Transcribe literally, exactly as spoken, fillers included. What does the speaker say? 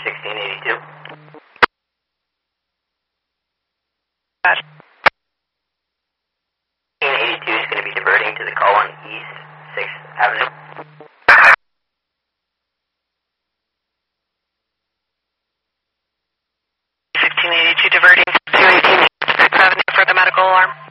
sixteen eighty-two. sixteen eighty-two is going to be diverting to the call on East sixth Avenue. sixteen eighty-two diverting to eighteen sixth Avenue for the medical alarm.